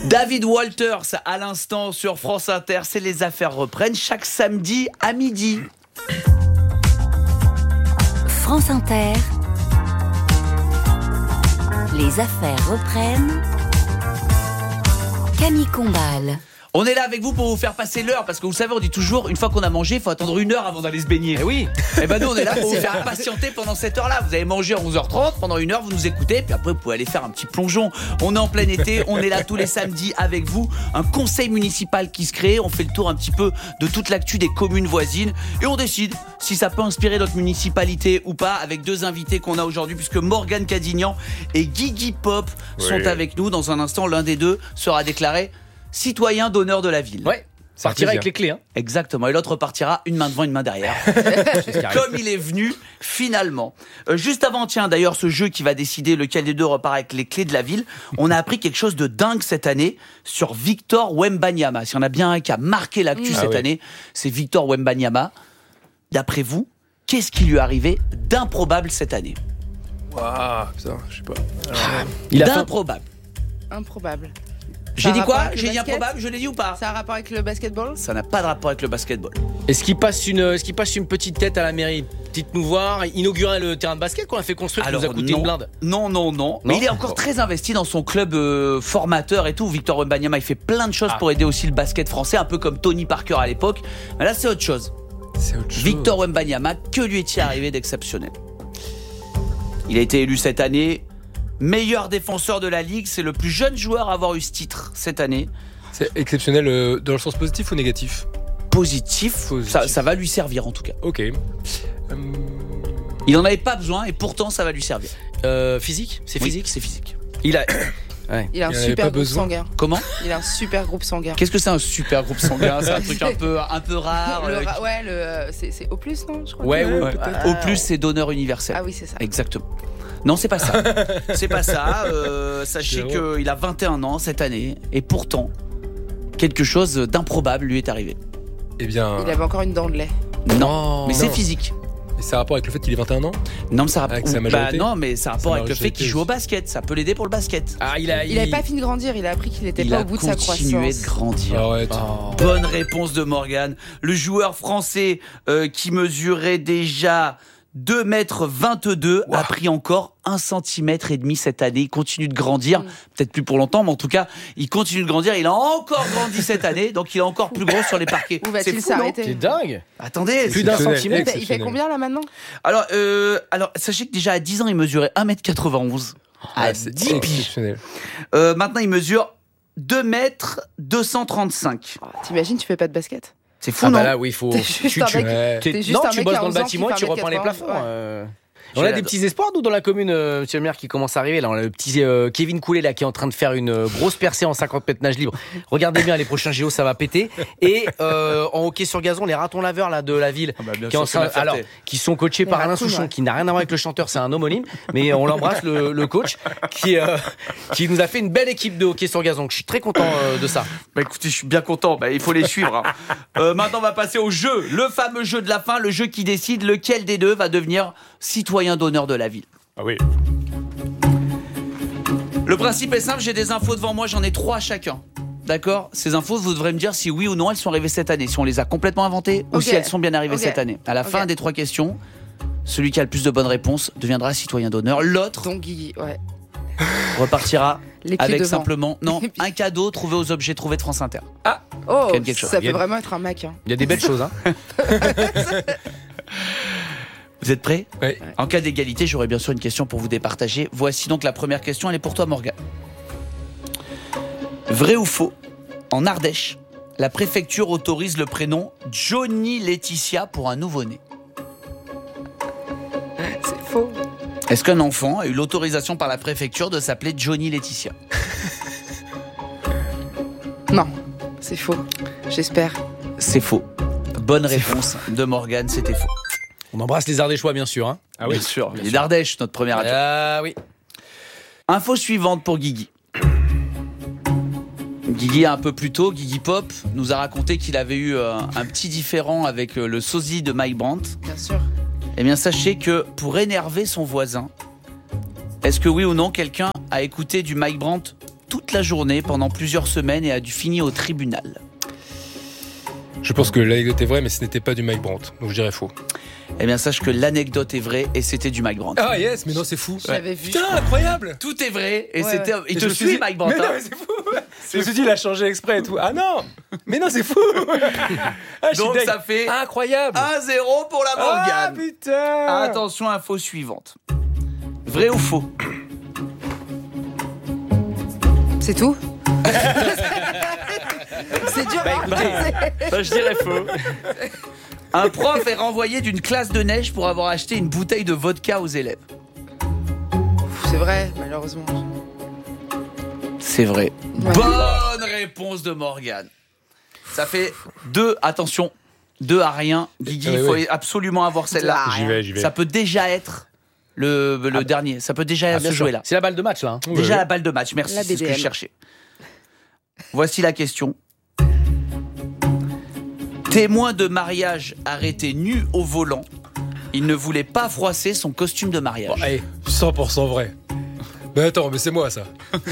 David Walters à l'instant sur France Inter, c'est Les Affaires reprennent chaque samedi à midi. France Inter, Les Affaires reprennent. Camille Combal. On est là avec vous pour vous faire passer l'heure, parce que vous savez, on dit toujours, une fois qu'on a mangé, il faut attendre 1 heure avant d'aller se baigner. Eh oui. Et ben nous, on est là pour vous faire patienter pendant cette heure-là. Vous avez mangé à 11h30, pendant 1 heure, vous nous écoutez, puis après, vous pouvez aller faire un petit plongeon. On est en plein été, on est là tous les samedis avec vous. Un conseil municipal qui se crée, on fait le tour un petit peu de toute l'actu des communes voisines, et on décide si ça peut inspirer notre municipalité ou pas, avec 2 invités qu'on a aujourd'hui, puisque Morgane Cadignan et Guigui Pop sont avec nous. Dans un instant, l'un des deux sera déclaré citoyen d'honneur de la ville. Ouais, partira avec les clés. Hein. Exactement, et l'autre partira une main devant, une main derrière. Comme il est venu, finalement. Juste avant, tiens, d'ailleurs, ce jeu qui va décider lequel des deux repart avec les clés de la ville, on a appris quelque chose de dingue cette année sur Victor Wembanyama. S'il y en a bien un qui a marqué l'actu cette année, c'est Victor Wembanyama. D'après vous, qu'est-ce qui lui est arrivé d'improbable cette année ? Waouh, putain, je sais pas. D'improbable. Improbable. J'ai dit quoi ? J'ai J'ai dit dit basket improbable, je l'ai dit ou pas ? Ça a un rapport avec le basketball ? Ça n'a pas de rapport avec le basketball. Est-ce qu'il passe une petite tête à la mairie ? Petite nous voir, inaugurer le terrain de basket qu'on a fait construire, qui nous a coûté une blinde. Non. Mais il est encore très investi dans son club formateur et tout. Victor Wembanyama, il fait plein de choses pour aider aussi le basket français, un peu comme Tony Parker à l'époque. Mais là, c'est autre chose. Victor Wembanyama, que lui est-il arrivé d'exceptionnel ? Il a été élu cette année meilleur défenseur de la Ligue. C'est le plus jeune joueur à avoir eu ce titre cette année. C'est exceptionnel dans le sens positif ou négatif ? Positif. Ça va lui servir en tout cas. Ok. Il n'en avait pas besoin et pourtant ça va lui servir. Physique ? C'est Oui, physique ? c'est physique. Il a Il a un Il en avait super pas groupe besoin. sanguin. Comment ? Il a un super groupe sanguin. Qu'est-ce que c'est un super groupe sanguin ? C'est un truc un peu rare. C'est au plus, non, je crois. Ouais, que- ouais. Au plus, c'est donneur universel. Ah oui, c'est ça. Exactement. Non, c'est pas ça. C'est pas ça. Sachez qu'il a 21 ans cette année et pourtant, quelque chose d'improbable lui est arrivé. Eh bien. Il avait encore une dent de lait. Non, mais c'est non. physique. Et ça a rapport avec le fait qu'il ait 21 ans ? Non, mais ça Avec sa majorité. non, mais ça a rapport Sa avec le fait majorité qu'il joue au basket. Ça peut l'aider pour le basket. Ah, Il avait pas fini de grandir, il a appris qu'il n'était Il pas a au bout de sa continué croissance. de grandir. Arrête. Bonne réponse de Morgane. Le joueur français qui mesurait déjà 2,22 m a pris encore 1,5 cm cette année. Il continue de grandir, peut-être plus pour longtemps, mais en tout cas, il continue de grandir. Il a encore grandi cette année, donc il est encore plus gros sur les parquets. Où va-t-il fou, non ? s'arrêter ? C'est dingue. Attendez, Plus d'un Exceptionnel, centimètre. Il fait combien là maintenant ? Alors, sachez que déjà à 10 ans, il mesurait 1,91 m. À 10 piges. exceptionnel. Maintenant, il mesure 2,235 m. T'imagines, tu fais pas de basket ? C'est fou, Ah non ? bah là, oui, il faut. T'es juste un mec. Ouais. T'es juste Non, un tu mec bosses qui a dans le 11 ans bâtiment qui et tu fait reprends les 1,80. plafonds. Ouais. On a des petits espoirs, nous, dans la commune, monsieur le maire, qui commence à arriver. Là, on a le petit Kevin Coulet, là, qui est en train de faire une grosse percée en 50 mètres nage libre. Regardez bien, les prochains JO, ça va péter. Et en hockey sur gazon, les ratons laveurs là, de la ville, qui sont coachés par Alain Souchon, qui n'a rien à voir avec le chanteur, c'est un homonyme. Mais on l'embrasse, le coach, qui nous a fait une belle équipe de hockey sur gazon. Je suis très content de ça. Bah écoutez, je suis bien content, il faut les suivre. Maintenant, on va passer au jeu, le fameux jeu de la fin, le jeu qui décide lequel des deux va devenir citoyen d'honneur de la ville. Ah oui. Le principe est simple, j'ai des infos devant moi, j'en ai 3 chacun. D'accord ? Ces infos, vous devrez me dire si oui ou non elles sont arrivées cette année, si on les a complètement inventées ou si elles sont bien arrivées cette année. À la fin des 3 questions, celui qui a le plus de bonnes réponses deviendra citoyen d'honneur. L'autre Donc Guigui, ouais. repartira Les pieds avec devant. simplement un cadeau trouvé aux objets trouvés de France Inter. Oh, Quelque chose. ça peut vraiment être un Mac. Hein. Il y a des belles choses, hein. Vous êtes prêts ? Oui. En cas d'égalité, j'aurai bien sûr une question pour vous départager. Voici donc la première question, elle est pour toi, Morgane. Vrai ou faux ? En Ardèche, la préfecture autorise le prénom Johnny Laetitia pour un nouveau-né. C'est faux. Est-ce qu'un enfant a eu l'autorisation par la préfecture de s'appeler Johnny Laetitia ? Non, c'est faux. J'espère. C'est faux. Bonne réponse de Morgane, c'était faux. On embrasse les Ardéchois, bien sûr, hein. Ah oui. Bien sûr, les d'Ardèche, notre première radio. Ah oui. Info suivante pour Guigui. Guigui, un peu plus tôt, Guigui Pop nous a raconté qu'il avait eu un petit différend avec le sosie de Mike Brandt. Bien sûr. Eh bien, sachez que pour énerver son voisin, est-ce que oui ou non, quelqu'un a écouté du Mike Brandt toute la journée pendant plusieurs semaines et a dû finir au tribunal. Je pense que l'anecdote est vraie, mais ce n'était pas du Mike Brandt. Donc je dirais faux. Eh bien, sache que l'anecdote est vraie et c'était du Mike Brandt. Ah yes, mais non, c'est fou. Je l'avais vu. Putain, incroyable. Tout est vrai et Ouais, c'était. ouais. Il Et te je suit, suis- Mike Brandt. Mais non, hein. mais c'est fou. Je me suis dit, il a changé exprès et tout. Ah non. Mais non, c'est fou. Ah, je suis Donc deg. ça fait Incroyable. 1-0 pour la Ah Morgane. putain. Attention, info suivante. Vrai ou faux? C'est tout. C'est dur. hein. Je dirais faux. Un prof est renvoyé d'une classe de neige pour avoir acheté une bouteille de vodka aux élèves. C'est vrai, malheureusement. C'est vrai. Ouais. Bonne réponse de Morgane. Ça fait 2 à rien. Guigui, il faut absolument avoir celle-là. J'y vais. Ça peut déjà être le dernier. Ça peut déjà se jouer là. C'est la balle de match là. Hein. Déjà la balle de match, merci, La c'est ce que BDM. je cherchais. Voici la question. Témoin de mariage arrêté nu au volant, il ne voulait pas froisser son costume de mariage. Bon, allez, 100% vrai. Mais attends, mais c'est moi ça.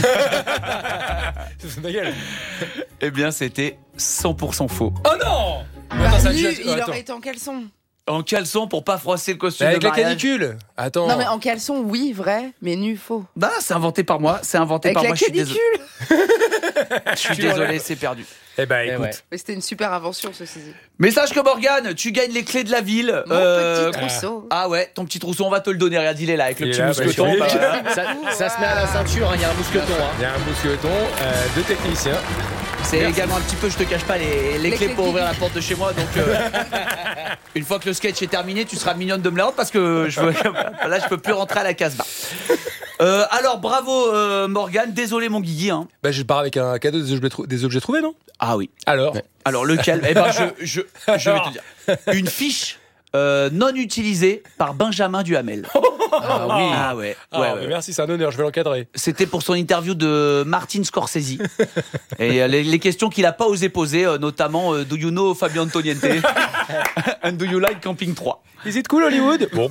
C'est ma gueule. Eh bien, c'était 100% faux. Oh non. Bah, Attends, ça nu, adjure- il attends. aurait été en caleçon. En caleçon pour pas froisser le costume Avec de la mariage. canicule. Attends. Non mais en caleçon, oui, vrai, mais nu, faux. Bah, c'est inventé par moi. C'est inventé Avec par la moi. Je suis désolé. canicule. Je suis désolé, c'est perdu. Eh ben écoute. ouais. Mais c'était une super invention, ceci dit. Mais sache que Morgane, tu gagnes les clés de la ville. Mon petit trousseau. Ah ouais, ton petit trousseau, on va te le donner. Regarde, il est là avec le Il est petit là, mousqueton. bah, je suis Bah, voilà. Ça se met à la ceinture, il y a un mousqueton. Hein. Il y a un mousqueton, 2 techniciens. C'est également un petit peu, je te cache pas, les clés clés pour de ouvrir la porte de chez moi. Donc, une fois que le sketch est terminé, tu seras mignonne de me la rendre parce que là, je peux plus rentrer à la Casbah. Alors, bravo Morgane. Désolé mon Guigui. Hein. Bah je pars avec un cadeau des objets trouvés, non? Ah oui. Alors. Alors lequel? Eh ben, je vais te dire. Une fiche non utilisée par Benjamin Duhamel. Ah oui. Ah ouais. Ah, ouais, mais ouais. merci, c'est un honneur, je vais l'encadrer. C'était pour son interview de Martin Scorsese. Et les questions qu'il a pas osé poser, notamment Do you know Fabio Antoniente? And do you like Camping 3? Is it cool Hollywood? Bon.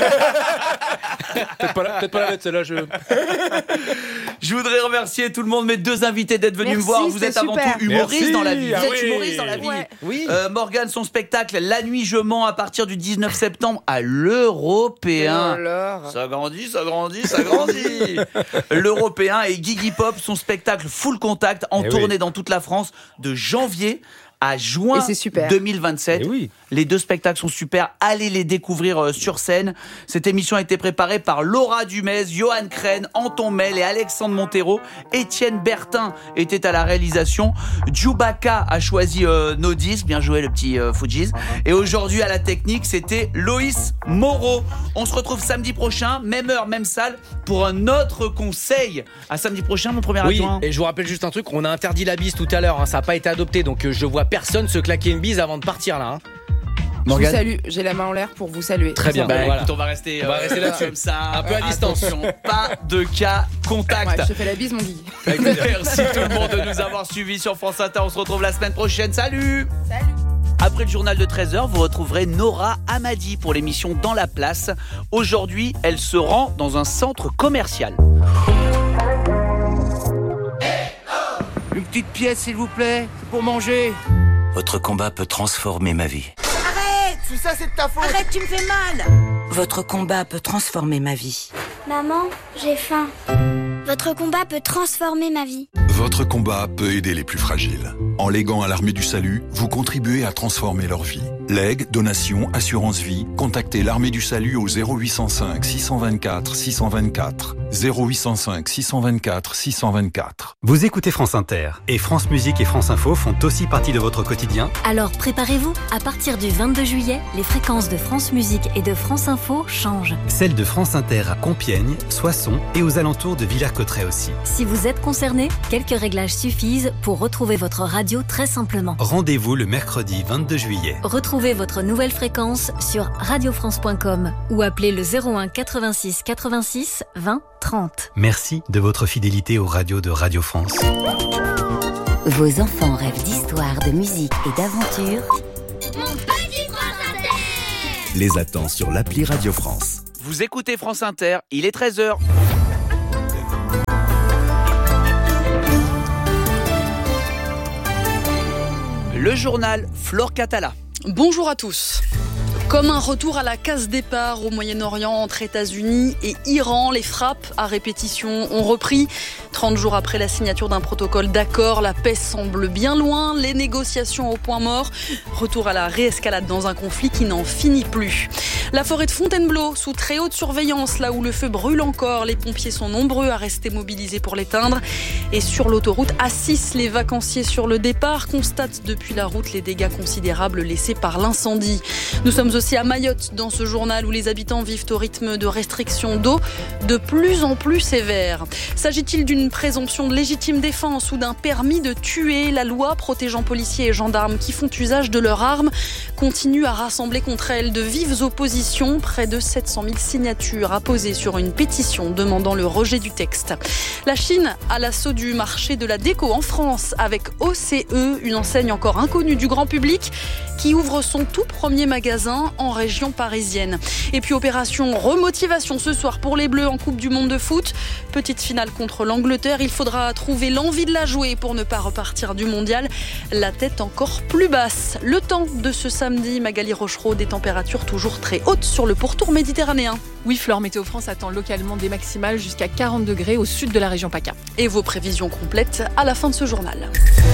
peut-être pas la mettre celle-là. Je voudrais remercier tout le monde, mes 2 invités d'être venus Merci, me voir. Vous c'était êtes avant super. tout humoriste Merci. dans la vie. Vous Ah êtes oui. humoriste dans la vie. Ouais. Oui. Morgane, son spectacle La Nuit je mens à partir du 19 septembre à l'Européen. Alors. Ça grandit, ça grandit, ça grandit. L'Européen et Guigui Pop, son spectacle Full Contact en Eh tournée oui. dans toute la France de janvier à juin Et c'est super. 2027. Eh oui. Les 2 spectacles sont super. Allez les découvrir sur scène. Cette émission a été préparée par Laura Dumez, Johan Crène, Anton Mel et Alexandre Montero. Étienne Bertin était à la réalisation. Djoubaka a choisi nos disques. Bien joué le petit Fujis. Et aujourd'hui à la technique, c'était Loïs Moreau. On se retrouve samedi prochain, même heure, même salle, pour un autre conseil. À samedi prochain, mon premier Oui, adjoint. et je vous rappelle juste un truc, on a interdit la bise tout à l'heure, hein, ça n'a pas été adopté, donc je vois personne se claquer une bise avant de partir là. Hein. Je vous Morgane. salue, j'ai la main en l'air pour vous saluer. Très bien. Bah, Voilà. écoute, on va rester, On va rester là-dessus. comme ça, Un peu à distance. Attention, pas de cas contact. Ouais, je te fais la bise, mon Guy. Merci tout le monde de nous avoir suivis sur France Inter. On se retrouve la semaine prochaine. Salut. Après le journal de 13h, vous retrouverez Nora Hamadi pour l'émission Dans la place. Aujourd'hui, elle se rend dans un centre commercial. Une petite pièce, s'il vous plaît, pour manger. Votre combat peut transformer ma vie. Tout ça, c'est de ta faute. Arrête, tu me fais mal. Votre combat peut transformer ma vie. Maman, j'ai faim. Votre combat peut transformer ma vie. Votre combat peut aider les plus fragiles. En léguant à l'Armée du Salut, vous contribuez à transformer leur vie. Legs, donations, assurance vie, contactez l'Armée du Salut au 0805 624 624. 0805 624 624. Vous écoutez France Inter et France Musique et France Info font aussi partie de votre quotidien. Alors préparez-vous, à partir du 22 juillet, les fréquences de France Musique et de France Info changent. Celle de France Inter à Compiègne, Soissons et aux alentours de Villers-Cotterêts aussi. Si vous êtes concerné, quelques réglages suffisent pour retrouver votre radio très simplement. Rendez-vous le mercredi 22 juillet. Retrouvez votre nouvelle fréquence sur radiofrance.com ou appelez le 01 86 86 20 30. Merci de votre fidélité aux radios de Radio France. Vos enfants rêvent d'histoire, de musique et d'aventure. Mon petit prince Inter. Les attend sur l'appli Radio France. Vous écoutez France Inter, il est 13h. Le journal Flore Catala. Bonjour à tous. Comme un retour à la case départ au Moyen-Orient entre États-Unis et Iran, les frappes à répétition ont repris. 30 jours après la signature d'un protocole d'accord, la paix semble bien loin, les négociations au point mort. Retour à la réescalade dans un conflit qui n'en finit plus. La forêt de Fontainebleau, sous très haute surveillance, là où le feu brûle encore, les pompiers sont nombreux à rester mobilisés pour l'éteindre. Et sur l'autoroute A6, les vacanciers sur le départ constatent depuis la route les dégâts considérables laissés par l'incendie. Nous sommes aussi à Mayotte dans ce journal où les habitants vivent au rythme de restrictions d'eau de plus en plus sévères. S'agit-il d'une présomption de légitime défense ou d'un permis de tuer? La loi protégeant policiers et gendarmes qui font usage de leurs armes continue à rassembler contre elle de vives oppositions. Près de 700 000 signatures apposées sur une pétition demandant le rejet du texte. La Chine à l'assaut du marché de la déco en France avec OCE, une enseigne encore inconnue du grand public qui ouvre son tout premier magasin en région parisienne. Et puis opération remotivation ce soir pour les Bleus en Coupe du Monde de foot. Petite finale contre l'Angleterre. Il faudra trouver l'envie de la jouer pour ne pas repartir du mondial la tête encore plus basse. Le temps de ce samedi, Magali Rochereau, des températures toujours très hautes sur le pourtour méditerranéen. Oui, Flore, Météo France attend localement des maximales jusqu'à 40 degrés au sud de la région PACA. Et vos prévisions complètes à la fin de ce journal.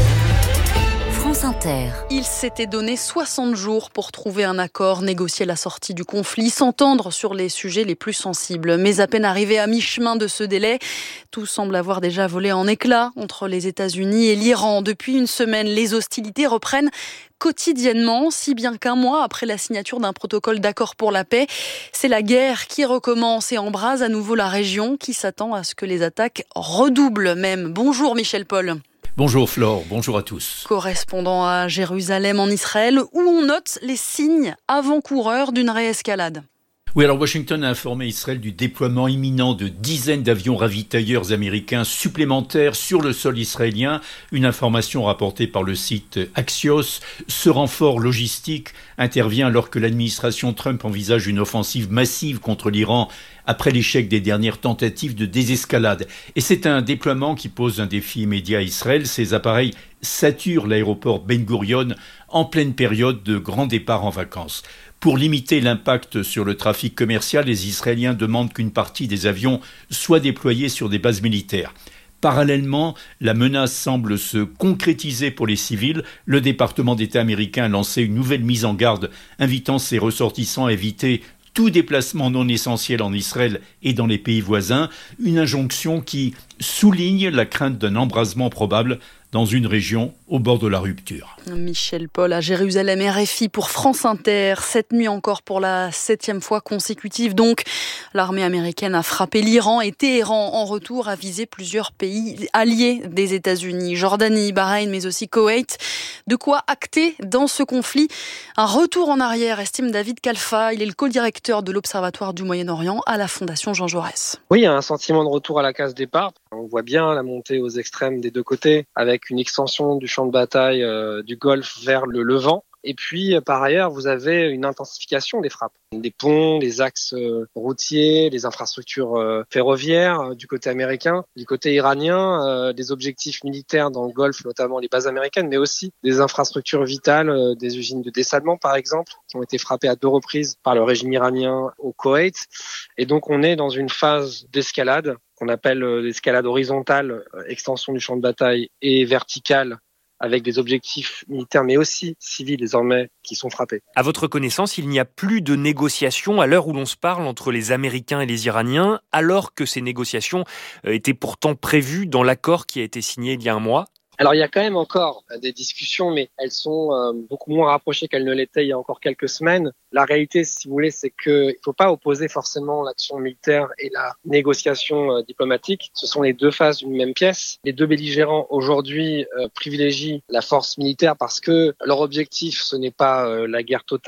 France Inter. Il s'était donné 60 jours pour trouver un accord, négocier la sortie du conflit, s'entendre sur les sujets les plus sensibles. Mais à peine arrivé à mi-chemin de ce délai, tout semble avoir déjà volé en éclats entre les États-Unis et l'Iran. Depuis une semaine, les hostilités reprennent quotidiennement, si bien qu'un mois après la signature d'un protocole d'accord pour la paix, c'est la guerre qui recommence et embrase à nouveau la région qui s'attend à ce que les attaques redoublent même. Bonjour Michel Paul. Bonjour Flore, bonjour à tous. Correspondant à Jérusalem en Israël, où on note les signes avant-coureurs d'une réescalade. Oui, alors Washington a informé Israël du déploiement imminent de dizaines d'avions ravitailleurs américains supplémentaires sur le sol israélien. Une information rapportée par le site Axios. Ce renfort logistique intervient alors que l'administration Trump envisage une offensive massive contre l'Iran après l'échec des dernières tentatives de désescalade. Et c'est un déploiement qui pose un défi immédiat à Israël. Ces appareils saturent l'aéroport Ben Gurion en pleine période de grand départ en vacances. Pour limiter l'impact sur le trafic commercial, les Israéliens demandent qu'une partie des avions soit déployée sur des bases militaires. Parallèlement, la menace semble se concrétiser pour les civils. Le département d'État américain a lancé une nouvelle mise en garde, invitant ses ressortissants à éviter tout déplacement non essentiel en Israël et dans les pays voisins. Une injonction qui souligne la crainte d'un embrasement probable dans une région au bord de la rupture. Michel Paul à Jérusalem, RFI pour France Inter. Cette nuit encore pour la 7e fois consécutive. Donc, l'armée américaine a frappé l'Iran et Téhéran en retour a visé plusieurs pays alliés des États-Unis, Jordanie, Bahreïn, mais aussi Koweït. De quoi acter dans ce conflit un retour en arrière, estime David Kalfa. Il est le co-directeur de l'Observatoire du Moyen-Orient à la Fondation Jean Jaurès. Oui, il y a un sentiment de retour à la case départ. On voit bien la montée aux extrêmes des deux côtés, avec une extension du champ de bataille du Golfe vers le Levant. Et puis, par ailleurs, vous avez une intensification des frappes. Des ponts, des axes routiers, des infrastructures ferroviaires du côté américain. Du côté iranien, des objectifs militaires dans le Golfe, notamment les bases américaines, mais aussi des infrastructures vitales, des usines de dessalement, par exemple, qui ont été frappées à 2 reprises par le régime iranien au Koweït. Et donc, on est dans une phase d'escalade qu'on appelle l'escalade horizontale, extension du champ de bataille, et verticale, avec des objectifs militaires mais aussi civils désormais qui sont frappés. À votre connaissance, il n'y a plus de négociations à l'heure où l'on se parle entre les Américains et les Iraniens, alors que ces négociations étaient pourtant prévues dans l'accord qui a été signé il y a un mois. Alors il y a quand même encore des discussions, mais elles sont beaucoup moins rapprochées qu'elles ne l'étaient il y a encore quelques semaines. La réalité, si vous voulez, c'est qu'il ne faut pas opposer forcément l'action militaire et la négociation diplomatique. Ce sont les deux faces d'une même pièce. Les deux belligérants aujourd'hui privilégient la force militaire parce que leur objectif, ce n'est pas la guerre totale,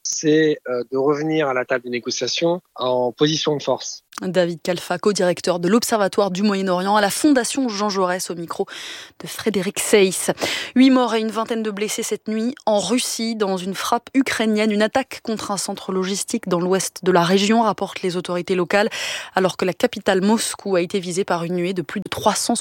c'est de revenir à la table des négociations en position de force. David Kalfa, co-directeur de l'Observatoire du Moyen-Orient à la Fondation Jean Jaurès, au micro de Frédéric Seyss. 8 morts et une vingtaine de blessés cette nuit en Russie dans une frappe ukrainienne. Une attaque contre un centre logistique dans l'ouest de la région, rapportent les autorités locales, alors que la capitale Moscou a été visée par une nuée de plus de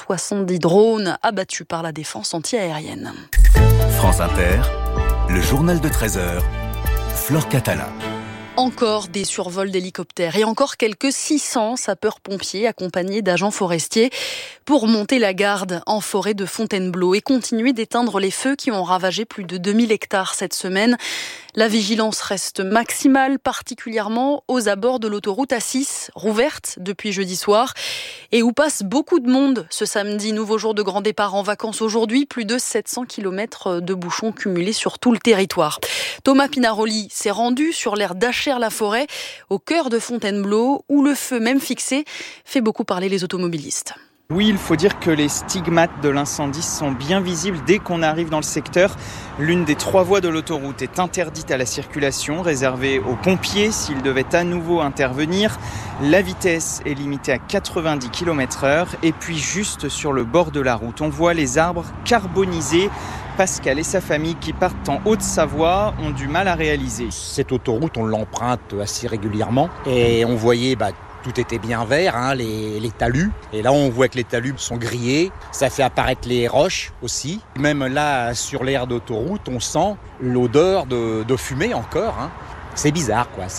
370 drones abattus par la défense antiaérienne. France Inter, le journal de 13h, Flore Catala. Encore des survols d'hélicoptères et encore quelques 600 sapeurs-pompiers accompagnés d'agents forestiers pour monter la garde en forêt de Fontainebleau et continuer d'éteindre les feux qui ont ravagé plus de 2000 hectares cette semaine. La vigilance reste maximale, particulièrement aux abords de l'autoroute A6, rouverte depuis jeudi soir, et où passe beaucoup de monde ce samedi. Nouveau jour de grand départ en vacances aujourd'hui, plus de 700 km de bouchons cumulés sur tout le territoire. Thomas Pinaroli s'est rendu sur l'aire d'Achères-la-Forêt, au cœur de Fontainebleau, où le feu, même fixé, fait beaucoup parler les automobilistes. Oui, il faut dire que les stigmates de l'incendie sont bien visibles dès qu'on arrive dans le secteur. L'une des 3 voies de l'autoroute est interdite à la circulation, réservée aux pompiers s'ils devaient à nouveau intervenir. La vitesse est limitée à 90 km/h. Et puis juste sur le bord de la route, on voit les arbres carbonisés. Pascal et sa famille qui partent en Haute-Savoie ont du mal à réaliser. Cette autoroute, on l'emprunte assez régulièrement et on voyait tout était bien vert, les talus. Et là, on voit que les talus sont grillés. Ça fait apparaître les roches aussi. Même là, sur l'aire d'autoroute, on sent l'odeur de fumée encore. C'est bizarre, quoi.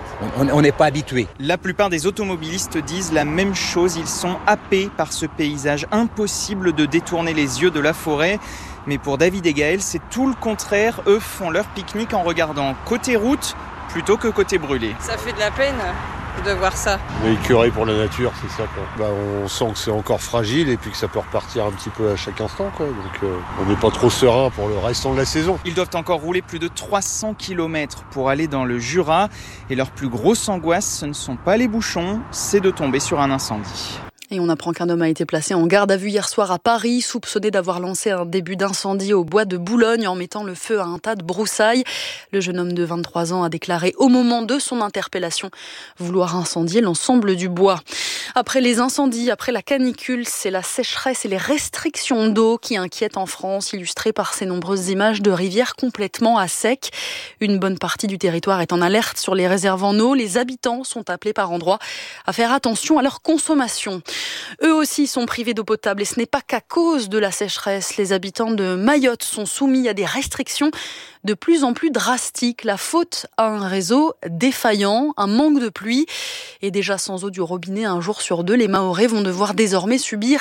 On n'est pas habitué. La plupart des automobilistes disent la même chose. Ils sont happés par ce paysage. Impossible de détourner les yeux de la forêt. Mais pour David et Gaël, c'est tout le contraire. Eux font leur pique-nique en regardant côté route plutôt que côté brûlé. Ça fait de la peine de voir ça. On est écœuré pour la nature, c'est ça, quoi. On sent que c'est encore fragile et puis que ça peut repartir un petit peu à chaque instant, quoi. Donc on n'est pas trop serein pour le restant de la saison. Ils doivent encore rouler plus de 300 km pour aller dans le Jura. Et leur plus grosse angoisse, ce ne sont pas les bouchons, c'est de tomber sur un incendie. Et on apprend qu'un homme a été placé en garde à vue hier soir à Paris, soupçonné d'avoir lancé un début d'incendie au bois de Boulogne en mettant le feu à un tas de broussailles. Le jeune homme de 23 ans a déclaré au moment de son interpellation vouloir incendier l'ensemble du bois. Après les incendies, après la canicule, c'est la sécheresse et les restrictions d'eau qui inquiètent en France, illustrées par ces nombreuses images de rivières complètement à sec. Une bonne partie du territoire est en alerte sur les réserves en eau. Les habitants sont appelés par endroits à faire attention à leur consommation. Eux aussi sont privés d'eau potable et ce n'est pas qu'à cause de la sécheresse. Les habitants de Mayotte sont soumis à des restrictions de plus en plus drastiques. La faute à un réseau défaillant, un manque de pluie. Et déjà sans eau du robinet un jour sur 2, les Mahorais vont devoir désormais subir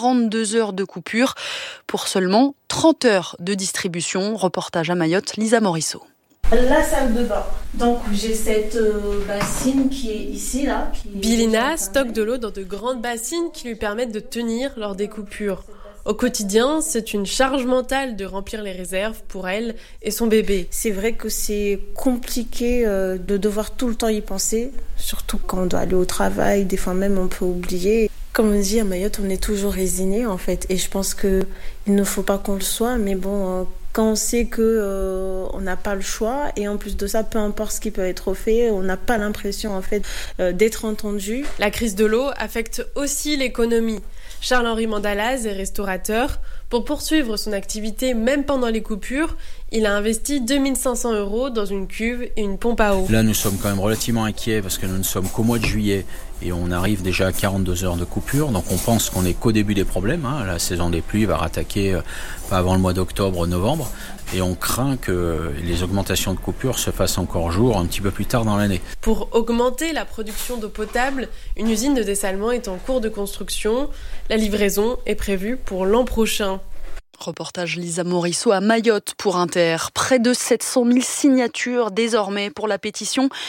42 heures de coupure pour seulement 30 heures de distribution. Reportage à Mayotte, Lisa Morisseau. La salle de bain. Donc j'ai cette bassine qui est ici là. Bilina stocke de l'eau dans de grandes bassines qui lui permettent de tenir lors des coupures. Au quotidien, c'est une charge mentale de remplir les réserves pour elle et son bébé. C'est vrai que c'est compliqué de devoir tout le temps y penser, surtout quand on doit aller au travail, des fois même on peut oublier. Comme on dit à Mayotte, on est toujours résigné en fait, et je pense qu'il ne faut pas qu'on le soit, mais bon... Quand on sait qu'on n'a pas le choix, et en plus de ça, peu importe ce qui peut être fait, on n'a pas l'impression en fait d'être entendu. La crise de l'eau affecte aussi l'économie. Charles-Henri Mandalaz est restaurateur. Pour poursuivre son activité, même pendant les coupures, il a investi 2 500 € dans une cuve et une pompe à eau. Là, nous sommes quand même relativement inquiets parce que nous ne sommes qu'au mois de juillet et on arrive déjà à 42 heures de coupure. Donc on pense qu'on n'est qu'au début des problèmes. La saison des pluies va rattaquer pas avant le mois d'octobre, novembre. Et on craint que les augmentations de coupures se fassent encore jour un petit peu plus tard dans l'année. Pour augmenter la production d'eau potable, une usine de dessalement est en cours de construction. La livraison est prévue pour l'an prochain. Reportage Lisa Morisseau à Mayotte pour Inter. Près de 700 000 signatures désormais pour la pétition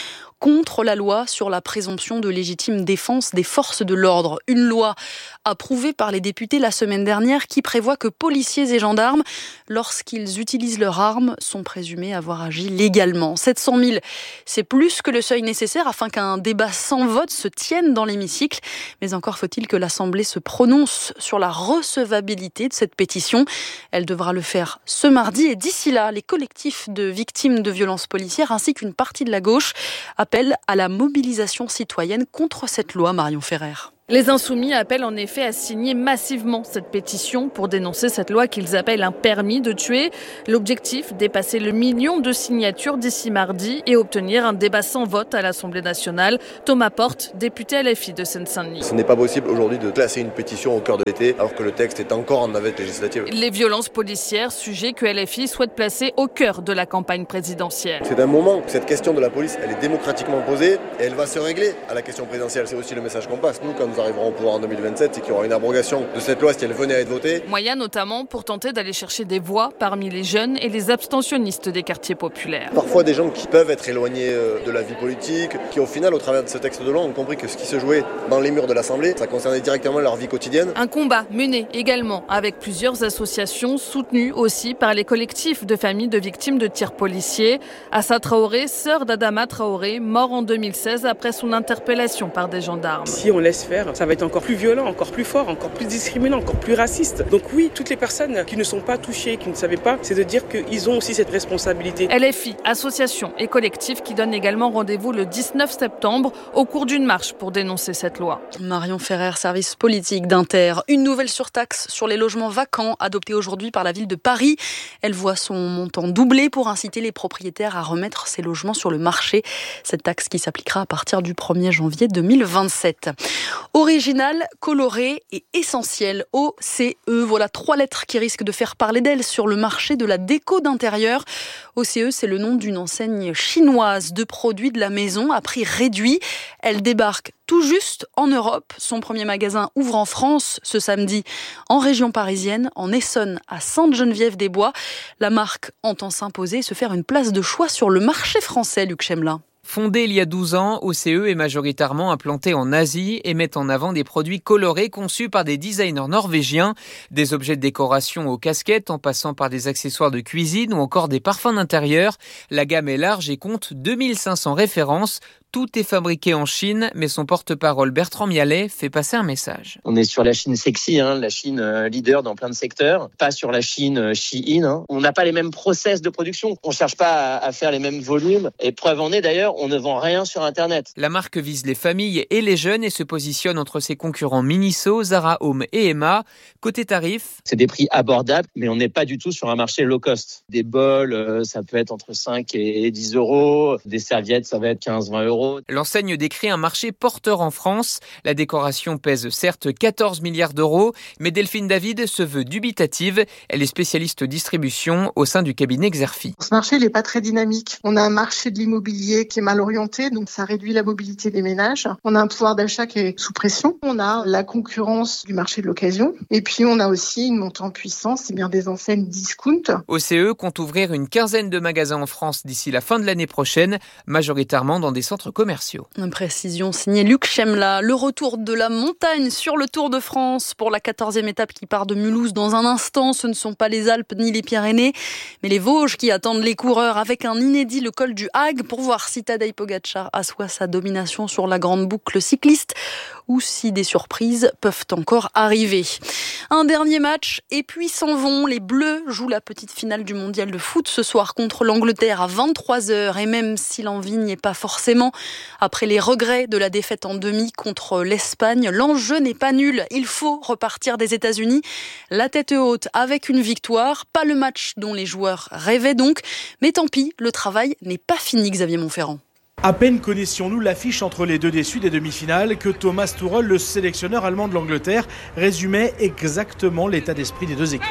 contre la loi sur la présomption de légitime défense des forces de l'ordre. Une loi approuvée par les députés la semaine dernière qui prévoit que policiers et gendarmes, lorsqu'ils utilisent leurs armes, sont présumés avoir agi légalement. 700 000, c'est plus que le seuil nécessaire afin qu'un débat sans vote se tienne dans l'hémicycle. Mais encore faut-il que l'Assemblée se prononce sur la recevabilité de cette pétition. Elle devra le faire ce mardi et d'ici là, les collectifs de victimes de violences policières ainsi qu'une partie de la gauche appellent à la mobilisation citoyenne contre cette loi. Marion Ferrer. Les Insoumis appellent en effet à signer massivement cette pétition pour dénoncer cette loi qu'ils appellent un permis de tuer. L'objectif, dépasser le 1 million de signatures d'ici mardi et obtenir un débat sans vote à l'Assemblée nationale. Thomas Porte, député LFI de Seine-Saint-Denis. Ce n'est pas possible aujourd'hui de classer une pétition au cœur de l'été alors que le texte est encore en navette législative. Les violences policières, sujet que LFI souhaite placer au cœur de la campagne présidentielle. C'est un moment où cette question de la police, elle est démocratiquement posée et elle va se régler à la question présidentielle. C'est aussi le message qu'on passe. Nous, quand nous arriverons au pouvoir en 2027, c'est qu'il y aura une abrogation de cette loi si elle venait à être votée. Moyen notamment pour tenter d'aller chercher des voix parmi les jeunes et les abstentionnistes des quartiers populaires. Parfois des gens qui peuvent être éloignés de la vie politique, qui au final, au travers de ce texte de loi, ont compris que ce qui se jouait dans les murs de l'Assemblée, ça concernait directement leur vie quotidienne. Un combat mené également avec plusieurs associations soutenues aussi par les collectifs de familles de victimes de tirs policiers. Assa Traoré, sœur d'Adama Traoré, mort en 2016 après son interpellation par des gendarmes. Si on laisse faire, ça va être encore plus violent, encore plus fort, encore plus discriminant, encore plus raciste. Donc oui, toutes les personnes qui ne sont pas touchées, qui ne savaient pas, c'est de dire qu'ils ont aussi cette responsabilité. LFI, association et collectif qui donnent également rendez-vous le 19 septembre au cours d'une marche pour dénoncer cette loi. Marion Ferrer, service politique d'Inter. Une nouvelle surtaxe sur les logements vacants adoptée aujourd'hui par la ville de Paris. Elle voit son montant doubler pour inciter les propriétaires à remettre ces logements sur le marché. Cette taxe qui s'appliquera à partir du 1er janvier 2027. Original, coloré et essentiel. OCE. Voilà 3 lettres qui risquent de faire parler d'elle sur le marché de la déco d'intérieur. OCE, c'est le nom d'une enseigne chinoise de produits de la maison à prix réduit. Elle débarque tout juste en Europe. Son premier magasin ouvre en France ce samedi en région parisienne, en Essonne, à Sainte-Geneviève-des-Bois. La marque entend s'imposer et se faire une place de choix sur le marché français, Luc Chemelin. Fondée il y a 12 ans, OCE est majoritairement implantée en Asie et met en avant des produits colorés conçus par des designers norvégiens, des objets de décoration aux casquettes en passant par des accessoires de cuisine ou encore des parfums d'intérieur. La gamme est large et compte 2500 références. Tout est fabriqué en Chine, mais son porte-parole Bertrand Mialet fait passer un message. On est sur la Chine sexy, la Chine leader dans plein de secteurs, pas sur la Chine Shein. On n'a pas les mêmes process de production, on ne cherche pas à faire les mêmes volumes. Et preuve en est d'ailleurs, on ne vend rien sur Internet. La marque vise les familles et les jeunes et se positionne entre ses concurrents Miniso, Zara Home et Emma. Côté tarif, c'est des prix abordables, mais on n'est pas du tout sur un marché low cost. Des bols, ça peut être entre 5 et 10 euros. Des serviettes, ça va être 15-20 euros. L'enseigne décrit un marché porteur en France. La décoration pèse certes 14 milliards d'euros, mais Delphine David se veut dubitative. Elle est spécialiste distribution au sein du cabinet Xerfi. Ce marché n'est pas très dynamique. On a un marché de l'immobilier qui est mal orienté, donc ça réduit la mobilité des ménages. On a un pouvoir d'achat qui est sous pression. On a la concurrence du marché de l'occasion. Et puis on a aussi une montée en puissance, c'est bien des enseignes discount. OCE compte ouvrir une quinzaine de magasins en France d'ici la fin de l'année prochaine, majoritairement dans des centres commerciaux. Une précision signée Luc Chemelin. Le retour de la montagne sur le Tour de France pour la 14e étape qui part de Mulhouse dans un instant. Ce ne sont pas les Alpes ni les Pyrénées, mais les Vosges qui attendent les coureurs avec un inédit, le col du Hague, pour voir si Tadej Pogačar assoit sa domination sur la grande boucle cycliste ou si des surprises peuvent encore arriver. Un dernier match et puis s'en vont. Les Bleus jouent la petite finale du mondial de foot ce soir contre l'Angleterre à 23h. Et même si l'envie n'y est pas forcément, après les regrets de la défaite en demi contre l'Espagne, l'enjeu n'est pas nul. Il faut repartir des États-Unis la tête haute avec une victoire. Pas le match dont les joueurs rêvaient donc. Mais tant pis, le travail n'est pas fini, Xavier Montferrand. À peine connaissions-nous l'affiche entre les deux déçus des demi-finales que Thomas Tuchel, le sélectionneur allemand de l'Angleterre, résumait exactement l'état d'esprit des deux équipes.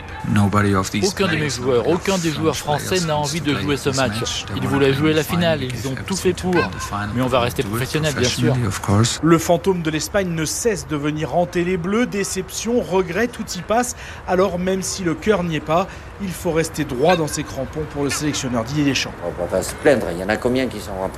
Aucun de mes joueurs, aucun des joueurs français n'a envie de jouer ce match. Ils voulaient jouer la finale, ils ont tout fait pour. Mais on va rester professionnels, bien sûr. Le fantôme de l'Espagne ne cesse de venir hanter les Bleus. Déception, regret, tout y passe. Alors même si le cœur n'y est pas, il faut rester droit dans ses crampons pour le sélectionneur Didier Deschamps. On va pas se plaindre, il y en a combien qui sont rentrés ? À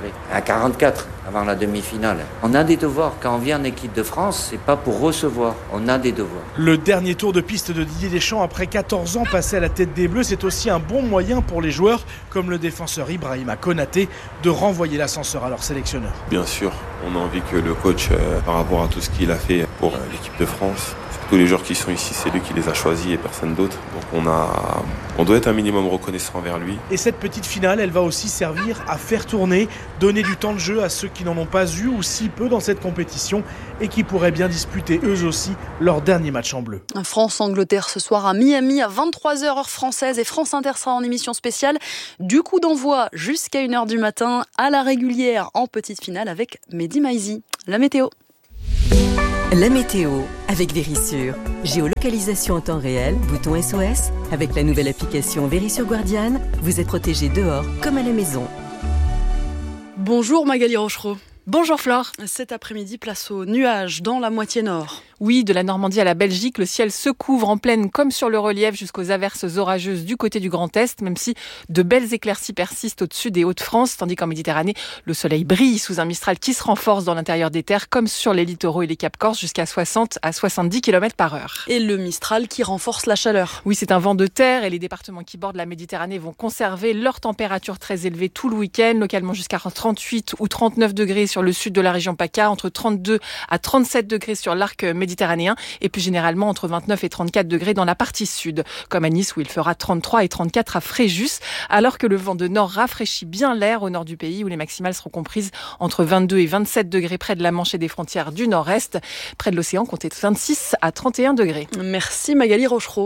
44 avant la demi-finale. On a des devoirs. Quand on vient en équipe de France, c'est pas pour recevoir. On a des devoirs. Le dernier tour de piste de Didier Deschamps après 14 ans passé à la tête des Bleus, c'est aussi un bon moyen pour les joueurs, comme le défenseur Ibrahima Konaté, de renvoyer l'ascenseur à leur sélectionneur. Bien sûr, on a envie que le coach, par rapport à tout ce qu'il a fait pour l'équipe de France, tous les joueurs qui sont ici, c'est lui qui les a choisis et personne d'autre. Donc on doit être un minimum reconnaissant envers lui. Et cette petite finale, elle va aussi servir à faire tourner, donner du temps de jeu à ceux qui n'en ont pas eu ou si peu dans cette compétition et qui pourraient bien disputer eux aussi leur dernier match en bleu. France-Angleterre ce soir à Miami à 23h heure française et France Inter sera en émission spéciale. Du coup d'envoi jusqu'à 1h du matin à la régulière en petite finale avec Mehdi Maizi. La météo. La météo avec Verisure. Géolocalisation en temps réel, bouton SOS. Avec la nouvelle application Verisure Guardian, vous êtes protégé dehors comme à la maison. Bonjour Magali Rochereau. Bonjour Flore. Cet après-midi, place aux nuages dans la moitié nord. Oui, de la Normandie à la Belgique, le ciel se couvre en pleine comme sur le relief jusqu'aux averses orageuses du côté du Grand Est, même si de belles éclaircies persistent au-dessus des Hauts-de-France, tandis qu'en Méditerranée, le soleil brille sous un Mistral qui se renforce dans l'intérieur des terres, comme sur les littoraux et les Cap Corse, jusqu'à 60 à 70 km/h. Et le Mistral qui renforce la chaleur. Oui, c'est un vent de terre et les départements qui bordent la Méditerranée vont conserver leur température très élevée tout le week-end, localement jusqu'à 38 ou 39 degrés sur le sud de la région PACA, entre 32 à 37 degrés sur l'arc méditerranéen et plus généralement entre 29 et 34 degrés dans la partie sud, comme à Nice où il fera 33 et 34 à Fréjus, alors que le vent de nord rafraîchit bien l'air au nord du pays où les maximales seront comprises entre 22 et 27 degrés près de la Manche et des frontières du nord-est. Près de l'océan, comptez 26 à 31 degrés. Merci Magali Rochereau.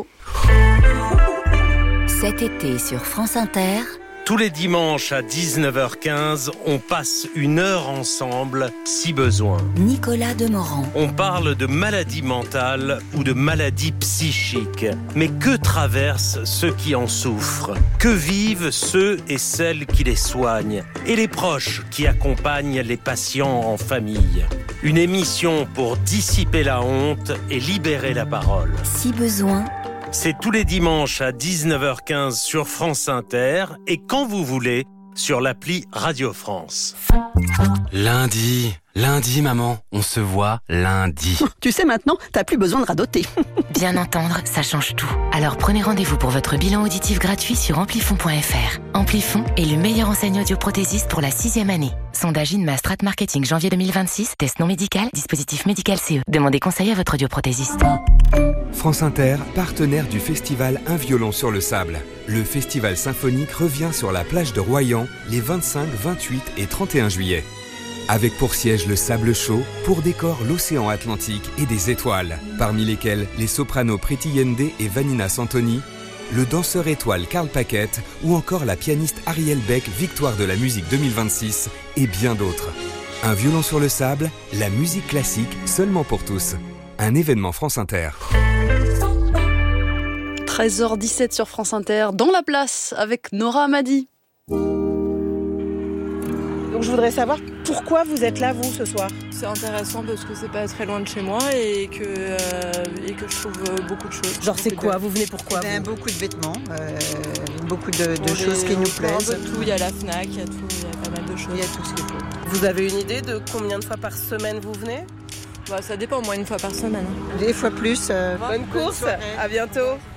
Cet été sur France Inter, tous les dimanches à 19h15, on passe une heure ensemble, si besoin. Nicolas Demorand. On parle de maladies mentales ou de maladies psychiques. Mais que traversent ceux qui en souffrent? Que vivent ceux et celles qui les soignent? Et les proches qui accompagnent les patients en famille? Une émission pour dissiper la honte et libérer la parole. Si besoin. C'est tous les dimanches à 19h15 sur France Inter et quand vous voulez sur l'appli Radio France. Lundi, maman, on se voit lundi. Tu sais maintenant, t'as plus besoin de radoter. Bien entendre, ça change tout. Alors prenez rendez-vous pour votre bilan auditif gratuit sur amplifon.fr. Amplifon est le meilleur enseigne audioprothésiste pour la 6e année. Sondage INMA Strat Marketing janvier 2026, test non médical, dispositif médical CE. Demandez conseil à votre audioprothésiste. France Inter, partenaire du festival Un violon sur le sable. Le festival symphonique revient sur la plage de Royan les 25, 28 et 31 juillet. Avec pour siège le sable chaud, pour décor l'océan Atlantique et des étoiles, parmi lesquelles les sopranos Preti Yende et Vanina Santoni, le danseur étoile Karl Paquette ou encore la pianiste Ariel Beck, victoire de la musique 2026 et bien d'autres. Un violon sur le sable, la musique classique seulement pour tous. Un événement France Inter. 13h17 sur France Inter, dans la place avec Nora Hamadi. Donc je voudrais savoir pourquoi vous êtes là, vous, ce soir. C'est intéressant parce que c'est pas très loin de chez moi et que je trouve beaucoup de choses. Genre c'est quoi? Vous venez pourquoi? Beaucoup de vêtements, beaucoup de choses qui nous plaisent. Un peu de tout, il y a la Fnac, il y a pas mal de choses. Il y a tout ce qu'il faut. Vous avez une idée de combien de fois par semaine vous venez? Ça dépend, au moins une fois par semaine. Des fois plus. Bonne course, à bientôt.